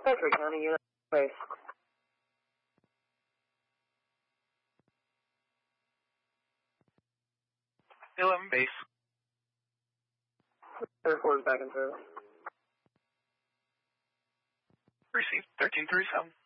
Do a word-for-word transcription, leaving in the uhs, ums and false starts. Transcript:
Bedford County, unit base. eleven base. Airport back and through. Received thirteen thirty-seven.